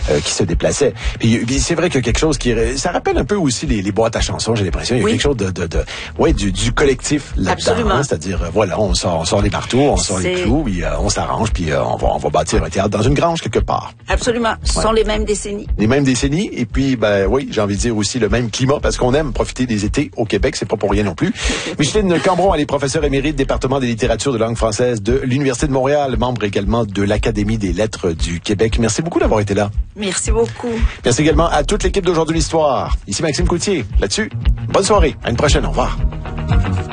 qui se déplaçaient. Puis c'est vrai qu'il y a quelque chose ça rappelle un peu aussi les boîtes à chansons, j'ai l'impression. Il y a quelque chose du collectif là-dedans. Hein, c'est-à-dire, voilà, on sort les marteaux, on sort les clous, puis on s'arrange, puis on va bâtir un théâtre dans une grange quelque part. Absolument. Ce sont les mêmes décennies. Les mêmes décennies, et puis, oui, j'ai envie de dire aussi le même climat, parce qu'on aime profiter des étés au Québec, c'est pas pour rien non plus. Micheline Cambron, elle est professeure émérite, département des littératures de langue française de l'Université de Montréal, membre également de l'Académie des lettres du Québec. Merci beaucoup d'avoir été là. Merci beaucoup. Merci également à toute l'équipe d'Aujourd'hui l'Histoire. Ici Maxime Coutier. Là-dessus, bonne soirée. À une prochaine. Au revoir.